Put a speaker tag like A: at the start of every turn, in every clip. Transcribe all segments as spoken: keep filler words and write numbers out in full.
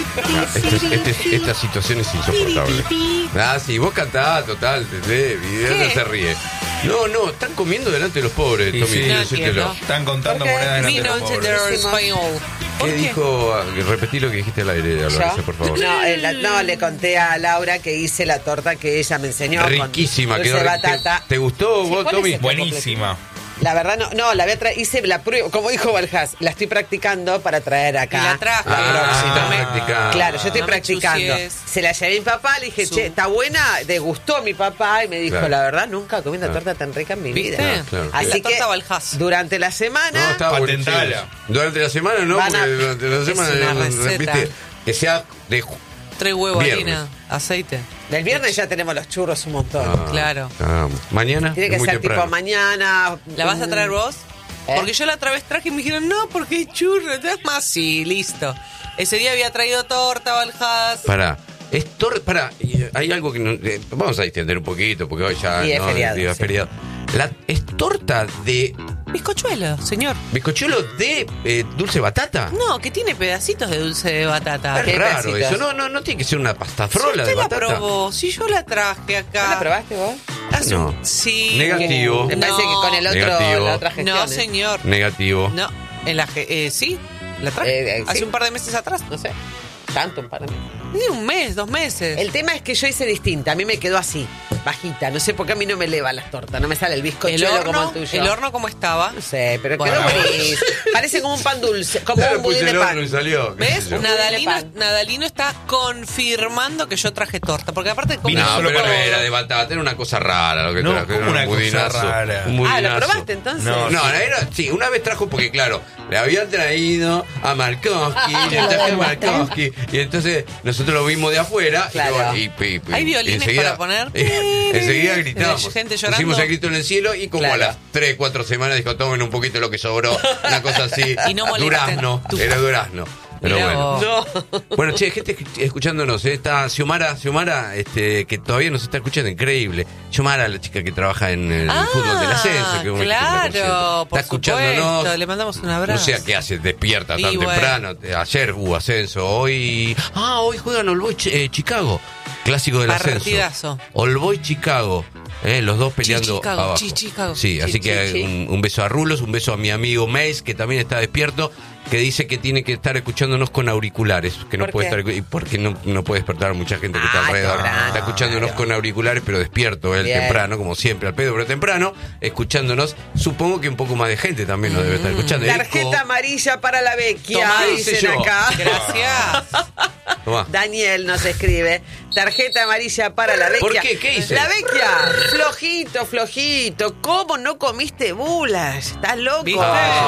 A: Este, este, esta situación es insoportable. Ah, sí, vos cantás, total, ¿entendés? Y no se ríe. No, no, están comiendo delante de los pobres,
B: Sí,
A: Tommy.
B: sí.
A: No,
B: Están
A: Están
B: contando monedas delante de los pobres.
C: español.
A: ¿Qué dijo? Repetí lo que dijiste al aire, Lorenzo, por favor.
D: No, eh, la- no, le conté a Laura que hice la torta que ella me enseñó.
A: Riquísima,
D: con
A: quedó
D: dulce
A: rica.
D: batata.
A: ¿Te, te gustó
D: Sí,
A: vos,
D: ¿cuál es
A: Tommy?
D: el-
B: Buenísima.
D: La verdad no, no, la voy a tra- hice la prueba, como dijo Valjas, la estoy practicando para traer acá.
C: Y la traje.
D: La próxima.
A: Ah, practicando.
D: Claro, yo estoy
C: No me
D: practicando.
C: ensucies.
D: Se la llevé a mi papá, le dije,
C: Su-
D: che, está buena, le gustó a mi papá y me dijo,
A: Claro.
D: la verdad, nunca comí una
A: Ah.
D: torta tan rica en mi
C: ¿Viste?
D: vida.
A: Ah, claro.
D: Así
C: La
D: que
C: torta Valjas.
D: durante la semana
A: No, estaba
B: Patentala.
A: buenísimo. Durante la semana no,
D: Van a-
A: porque durante la
C: Es
A: semana
C: una
A: eh,
C: receta.
A: viste, que sea de ju-
C: Tres huevos,
A: Viernes.
C: harina, aceite.
D: del viernes ya tenemos los churros un montón.
A: Ah,
C: Claro.
A: ah, mañana
D: Tiene
A: es
D: que
A: muy
D: ser
A: temprano.
D: tipo mañana.
C: ¿La vas a traer vos?
D: ¿Eh?
C: Porque yo la otra vez traje y me dijeron, no, porque hay churros. ¿Te das más? Sí, listo. Ese día había traído torta, Valjas.
A: Pará. Es tor Pará, y, eh, hay algo que no, eh, vamos a distender un poquito porque hoy ya
D: Y es
A: no,
D: feriado,
A: digo, es
D: sí.
A: feriado. La, es torta de
C: Bizcochuelo, señor.
A: bizcochuelo de eh, dulce batata.
C: No, que tiene pedacitos de dulce de batata.
A: Es
D: ¿Qué
A: raro
D: pedacitos?
A: eso. No, no, no tiene que ser una pasta frola
C: Si
A: de
C: usted la
A: batata.
C: probó, si yo la traje acá.
D: ¿No la probaste vos?
C: Hace
A: No.
C: un- Sí.
A: Negativo.
D: Me parece que con el otro,
A: Negativo.
D: la otra gestión.
C: No,
D: ¿eh?
C: señor.
A: Negativo.
C: No, en la ge- eh, sí, la traje.
D: Eh, eh,
C: Hace
D: sí.
C: un par de meses atrás.
D: No sé. Tanto, un par de meses.
C: Ni un mes, dos meses.
D: El tema es que yo hice distinta. A mí me quedó así, bajita. No sé por qué a mí no me eleva las tortas. No me sale el
C: el
D: bizcochuelo
C: horno,
D: como el tuyo.
C: el horno como estaba.
D: No sé, pero
C: Bueno.
D: quedó buenísimo. Parece como un pan dulce, como
A: Ya le
D: un budín
A: puse
D: de
A: el horno y
D: pan.
A: salió. qué
C: ¿Ves?
A: sé yo.
C: Nadalino,
D: pan.
C: Nadalino está confirmando que yo traje torta. Porque aparte como
B: Vino
A: No,
B: solo
A: pero
B: para-
A: era de batata, era una cosa rara lo que
B: No,
A: trajo.
B: ¿cómo
A: Era
B: una
A: un
B: cosa
A: budinazo,
B: rara?
A: un
D: Ah, ¿lo
A: budinazo.
D: probaste entonces?
B: No.
A: No, era, sí, una vez trajo porque, claro, le habían traído a Markowski, le traje a Markowski, y entonces nosotros lo vimos de afuera,
D: Claro.
A: y, y- y-
C: ¿Hay
A: y
C: violines
A: enseguida-
C: para poner?
A: enseguida gritábamos,
C: Gente llorando.
A: pusimos el grito en el cielo, y como
D: Claro.
A: a las tres, cuatro semanas dijo, tomen un poquito lo que sobró, una cosa así,
C: Y no molesten.
A: durazno,
C: Tu-
A: era durazno. Pero
C: Mirá
A: bueno.
C: vos.
A: Bueno, che, gente escu- escuchándonos, ¿eh? Está Xiomara, Xiomara, este, que todavía nos está escuchando, increíble. Xiomara, la chica que trabaja en el
C: Ah,
A: fútbol del ascenso. Que vos dijiste, por cierto.
C: claro, por
A: Está escuchándonos.
C: supuesto, le mandamos un abrazo.
A: No sé a qué hace, despierta
C: Y
A: tan
C: bueno.
A: temprano. Ayer hubo ascenso, hoy... Ah, hoy juegan All Boys eh, Chicago, clásico del ascenso.
C: Partidazo.
A: All Boys Chicago, eh, los dos peleando
C: Chicago,
A: abajo.
C: Chi- Chicago.
A: Sí, así
D: Chi-
A: que
D: chi-
A: un, un beso a Rulos, un beso a mi amigo Mace, que también está despierto, que dice que tiene que estar escuchándonos con auriculares, que no
D: ¿Por
A: puede
D: qué?
A: estar, y porque no, no puede despertar a mucha gente que está
D: Ah,
A: alrededor.
D: claro.
A: Está escuchándonos con auriculares, pero despierto él
D: Bien.
A: temprano, como siempre, al pedo, pero temprano, escuchándonos. Supongo que un poco más de gente también nos debe estar escuchando.
D: Tarjeta
A: Eco,
D: amarilla para la vecchia,
C: Tomá,
D: dicen
A: dice yo.
D: acá.
C: Gracias.
A: tomá.
D: Daniel nos escribe, tarjeta amarilla para la vecchia.
A: ¿Por qué? ¿Qué hice?
D: La vecchia, flojito, flojito. ¿Cómo no comiste bulas? ¿Estás loco?
C: ¿Viste?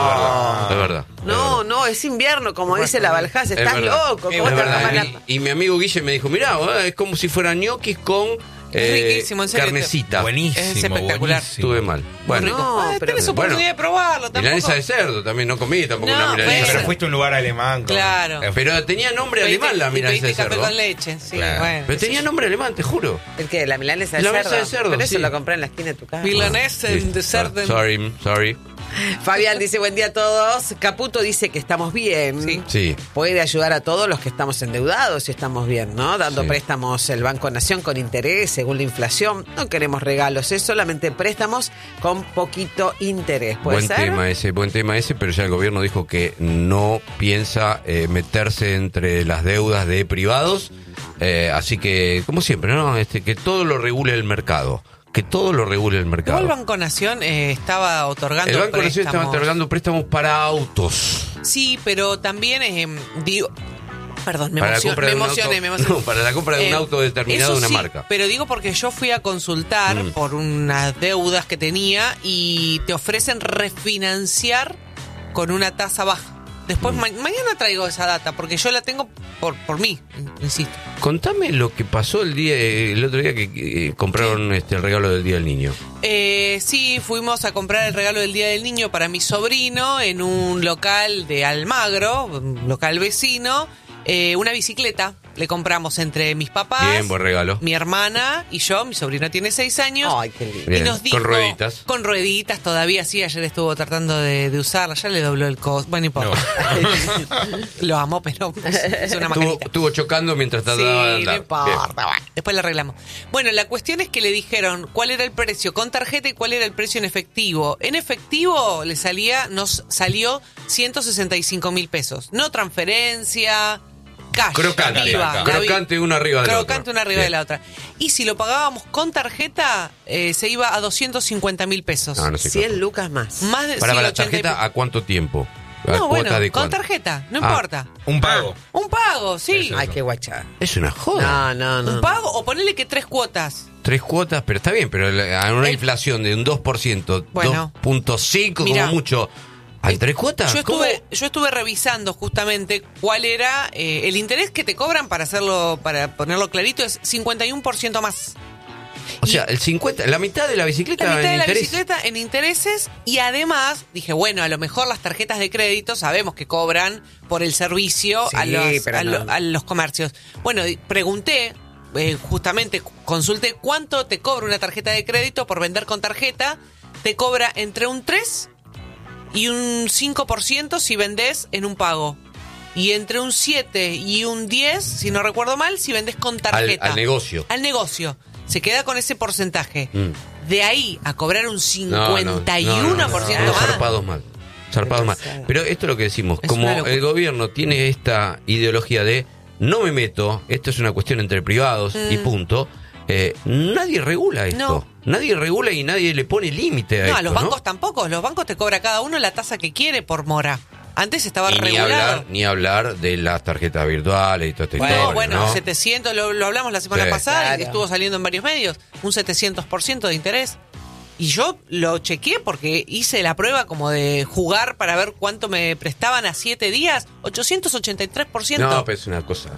A: Ah, es verdad. Es
D: No,
A: verdad.
D: no, es invierno, como dice la Valjas,
A: Es
D: estás
A: verdad.
D: loco.
A: Es
D: ¿Cómo te
A: verdad.
D: tomas la-
A: Y, y mi amigo Guille me dijo, mirá, eh, es como si fueran ñoquis con eh,
C: riquísimo, en serio.
A: carnecita.
B: Buenísimo,
C: Es espectacular.
B: buenísimo.
A: Estuve mal. Bueno,
D: No,
C: Ah,
D: pero-
C: tenés oportunidad
A: bueno.
C: de probarlo tampoco.
A: milanesa de cerdo también, no comí tampoco
C: No,
A: una milanesa.
B: Pero
C: Bueno.
B: fuiste a un lugar alemán. con-
C: Claro.
B: Eh,
A: Pero tenía nombre
C: Pediste-
A: alemán la
C: y
A: milanesa de
C: pediste café
A: cerdo.
C: con leche, sí,
B: Claro.
C: bueno.
A: Pero tenía nombre alemán, te juro.
D: ¿El qué? ¿La milanesa de
A: La
D: cerdo?
A: milanesa de cerdo,
D: Pero eso
A: sí.
D: lo compré en la esquina de tu casa.
C: Milanesa
A: Sí.
C: de cerdo.
A: Sorry, sorry.
D: Fabián dice, buen día a todos. Caputo dice que estamos bien.
C: Sí.
A: Sí.
D: Puede ayudar a todos los que estamos endeudados y estamos bien, ¿no? Dando
A: Sí.
D: préstamos el Banco Nación con interés según la inflación. No queremos regalos, es solamente préstamos con poquito interés. ¿Puede
A: Buen
D: ser?
A: tema ese, buen tema ese, pero ya el gobierno dijo que no piensa eh, meterse entre las deudas de privados, eh, así que, como siempre, ¿no? Este, que todo lo regule el mercado, que todo lo regule el mercado.
C: Igual Banco Nación eh, estaba otorgando
A: El Banco Nación estaba
C: préstamos.
A: otorgando préstamos para autos.
C: Sí, pero también eh, digo, perdón, me,
A: Para la
C: emocion-
A: compra
C: me
A: de un
C: emocioné,
A: auto-
C: me emocioné.
A: no, para la compra de un
C: Eh,
A: auto determinado
C: eso
A: de una
C: sí,
A: marca.
C: Pero digo porque yo fui a consultar
A: Mm.
C: por unas deudas que tenía y te ofrecen refinanciar con una tasa baja. Después
A: Mm.
C: ma- mañana traigo esa data porque yo la tengo por por mí, insisto.
A: Contame lo que pasó el día, el otro día que eh, compraron este el regalo del Día del Niño.
C: Eh, sí, fuimos a comprar el regalo del Día del Niño para mi sobrino en un local de Almagro, un local vecino, eh, una bicicleta. le compramos entre mis papás,
A: Bien, buen regalo.
C: mi hermana y yo. Mi sobrino tiene seis años.
D: Ay, qué lindo.
A: Bien,
C: Y nos dijo,
A: con rueditas.
C: Con rueditas todavía, sí. Ayer estuvo tratando de, de usarla. Ya le dobló el costo. Bueno, no importa. Lo amo, pero es una
A: Estuvo,
C: macanita.
A: estuvo chocando mientras
C: Sí,
A: trataba de
C: no
A: andar.
C: importa. Bueno, después lo arreglamos. Bueno, la cuestión es que le dijeron cuál era el precio con tarjeta y cuál era el precio en efectivo. En efectivo le salía, nos salió ciento sesenta y cinco mil pesos. No transferencia, cash.
A: Crocante,
C: viva,
A: acá.
C: la vi-
A: Crocante una arriba de la otra.
C: Crocante una arriba
A: Bien.
C: de la otra. Y si lo pagábamos con tarjeta, eh, se iba a doscientos cincuenta mil pesos.
A: No, no sé.
D: cien lucas más.
C: Más de
A: Para
C: sí,
A: la
C: ochenta y
A: tarjeta, ¿a cuánto tiempo? ¿A
C: No,
A: cuota
C: bueno,
A: de
C: con
A: cuánto?
C: tarjeta, no
A: Ah.
C: importa.
B: Un pago.
C: Un pago, sí.
B: Eso.
D: Ay, qué guachada.
A: Es una joda.
D: No, no, no.
C: Un pago o ponerle que tres cuotas.
A: Tres cuotas, pero está bien, pero la- a una
C: El-
A: inflación de un dos por ciento,
C: Bueno.
A: dos punto cinco
C: Mirá.
A: como mucho. ¿Hay tres cuotas?
C: Yo
A: ¿Cómo?
C: estuve, yo estuve revisando justamente cuál era eh, el interés que te cobran para hacerlo, para ponerlo clarito, es cincuenta y uno por ciento más.
A: O sea, el cincuenta, la mitad de la bicicleta
C: La mitad
A: en
C: de la
A: interés.
C: bicicleta en intereses y además dije, bueno, a lo mejor las tarjetas de crédito sabemos que cobran por el servicio
D: Sí,
C: a, los,
D: pero
C: a, lo-
D: no.
C: a los comercios. Bueno, y pregunté, eh, justamente consulté cuánto te cobra una tarjeta de crédito por vender con tarjeta. Te cobra entre un tres y un cinco por ciento si vendés en un pago. Y entre un siete y un diez, si no recuerdo mal, si vendés con tarjeta.
A: al negocio.
C: Al negocio. Se queda con ese porcentaje.
A: Mm.
C: De ahí a cobrar un
A: No, no,
C: cincuenta y uno por ciento
A: no, no,
C: más.
A: zarpados mal. Zarpados mal.
D: Demasiado.
A: Pero esto es lo que decimos.
C: Es
A: Como
C: una locura.
A: el gobierno tiene esta ideología de no me meto, esto es una cuestión entre privados y punto, eh, nadie regula esto.
C: No.
A: Nadie regula y nadie le pone límite a
C: No,
A: esto.
C: a los bancos
A: ¿no?
C: tampoco. Los bancos te cobra cada uno la tasa que quiere por mora. Antes estaba
A: Y ni
C: regulado.
A: hablar, ni hablar de las tarjetas virtuales y todo este
C: No,
A: historia,
C: bueno,
A: ¿no?
C: setecientos, lo, lo hablamos la semana
A: Sí.
C: pasada
D: Claro.
C: y estuvo saliendo en varios medios, un setecientos por ciento de interés. Y yo lo chequeé porque hice la prueba como de jugar para ver cuánto me prestaban a siete días, ochocientos ochenta y tres por ciento.
A: No, pero es una cosa.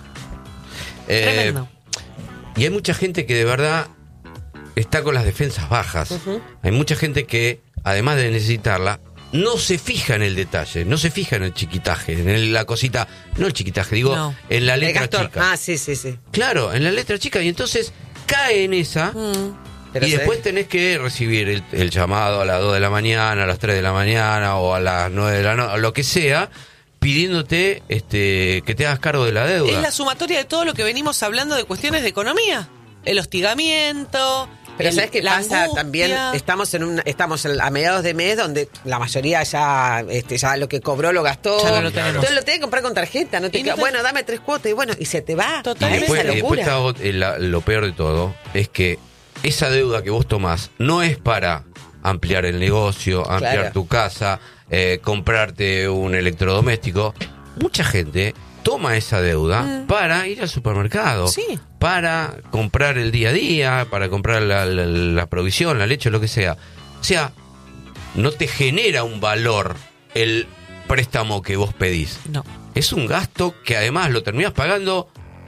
A: Eh,
C: Tremendo.
A: y hay mucha gente que de verdad está con las defensas bajas. Hay mucha gente que, además de necesitarla, no se fija en el detalle, no se fija en el chiquitaje, en el- la cosita, no el chiquitaje, digo,
C: No.
A: en la
D: El
A: letra
D: Gastor.
A: chica.
D: Ah, sí, sí, sí.
A: Claro, en la letra chica, y entonces cae en esa.
D: Pero
A: y
D: se-
A: después tenés que recibir el, el llamado a las dos de la mañana, a las tres de la mañana o a las nueve de la noche, lo que sea, pidiéndote este que te hagas cargo de la deuda.
C: Es la sumatoria de todo lo que venimos hablando de cuestiones de economía. El hostigamiento.
D: Pero
C: el-
D: ¿sabes qué
C: la
D: pasa?
C: angustia.
D: También estamos en un, estamos en- a mediados de mes donde la mayoría ya, este, ya lo que cobró lo gastó.
C: Ya no lo tenemos.
D: Entonces lo tenés que comprar con tarjeta, no te
C: Y no
D: queda-
C: te-
D: bueno, dame tres cuotas y bueno, y se te va.
A: Y
C: Totalmente.
A: después,
D: Esa
A: y después
D: locura.
A: está ot- la- lo peor de todo, es que esa deuda que vos tomás no es para ampliar el negocio, ampliar
D: Claro.
A: tu casa, eh, comprarte un electrodoméstico. Mucha gente toma esa deuda para ir al supermercado,
C: Sí.
A: para comprar el día a día, para comprar la, la- la provisión, la leche, lo que sea. O sea, no te genera un valor el préstamo que vos pedís.
C: No.
A: Es un gasto que además lo terminás pagando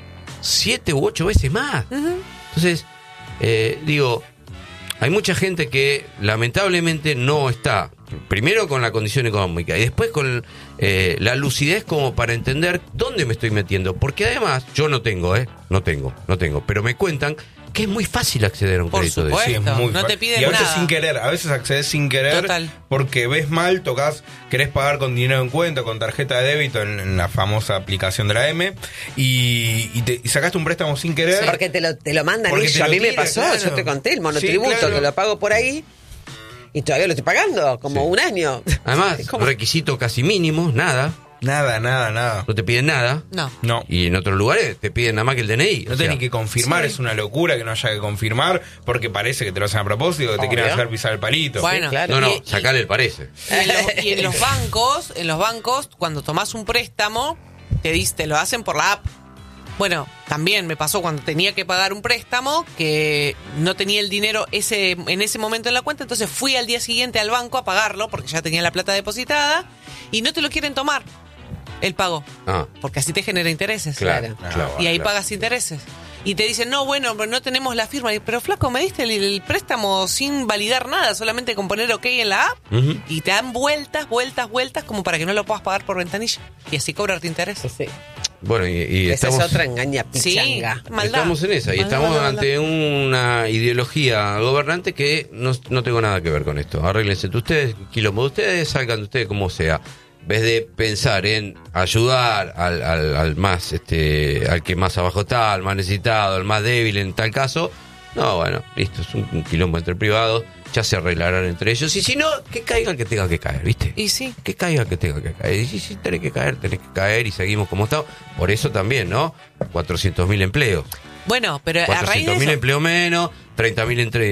A: siete u ocho veces más. Entonces, eh, digo, hay mucha gente que lamentablemente no está, primero con la condición económica y después con eh, la lucidez como para entender dónde me estoy metiendo. Porque además, yo no tengo, ¿eh? No tengo, no tengo. Pero me cuentan que es muy fácil acceder a un
C: Por
A: crédito de
C: supuesto.
A: eso.
B: Sí, es muy
C: no
B: fa-
C: te piden
B: Y a veces
C: nada.
B: sin querer, a veces accedes sin querer.
C: Total.
B: Porque ves mal, tocas, querés pagar con dinero en cuenta, con tarjeta de débito en, en la famosa aplicación de la M. Y, y, te, y sacaste un préstamo sin querer.
D: Porque te lo, te lo mandan
B: Porque
D: ellos.
B: te
D: A
B: lo
D: mí me
B: tira,
D: pasó,
B: claro.
D: yo te conté el monotributo,
B: Sí, claro.
D: que lo pago por ahí y todavía lo estoy pagando, como
A: Sí.
D: un año.
A: Además,
D: ¿Cómo?
A: requisitos casi mínimos, nada.
B: Nada, nada, nada.
A: No te piden nada.
C: No.
B: No.
A: Y en otros lugares te piden nada más que el D N I.
B: No
A: o
B: tenés
A: sea,
B: que confirmar,
C: sí.
B: es una locura que no haya que confirmar, porque parece que te lo hacen a propósito, que te
D: Obvio.
B: quieren hacer pisar el palito.
C: Bueno,
D: claro.
A: No, no,
C: Y- y-
A: sacale el parece.
C: Y en, los, y en los bancos, en los bancos, cuando tomás un préstamo, te dis- te lo hacen por la app. Bueno, también me pasó cuando tenía que pagar un préstamo que no tenía el dinero ese en ese momento en la cuenta, entonces fui al día siguiente al banco a pagarlo porque ya tenía la plata depositada y no te lo quieren tomar el pago,
A: Ah,
C: porque así te genera intereses.
A: claro,
D: Claro.
A: claro.
C: Y ahí
A: claro.
C: pagas intereses. Y te dicen, no, bueno, pero no tenemos la firma. Y, pero flaco, me diste el, el préstamo sin validar nada, solamente con poner ok en la app.
A: Ujú.
C: Y te dan vueltas, vueltas, vueltas como para que no lo puedas pagar por ventanilla. Y así cobrarte intereses.
D: Sí.
A: Bueno, y, y
D: Esa
A: estamos,
D: es otra engaña
C: Sí,
D: pichanga.
C: maldad.
A: estamos en esa y
C: Maldad,
A: estamos
C: maldad,
A: ante una ideología gobernante que no, no tengo nada que ver con esto. Arréglense ustedes, quilombo de ustedes, salgan de ustedes como sea. En vez de pensar en ayudar al, al, al más, este, al que más abajo está, al más necesitado, al más débil en tal caso, no, bueno, listo, es un, un quilombo entre privados, ya se arreglarán entre ellos. Y si no, que caiga el que tenga que caer, ¿viste?
C: Y sí.
A: Que caiga el que tenga que caer. Y si, si tenés que caer, tenés que caer y seguimos como estamos. Por eso también, ¿no? cuatrocientos mil empleos.
C: Bueno, pero a raíz de
A: cuatrocientos mil
C: eso...
A: empleos menos, treinta mil entre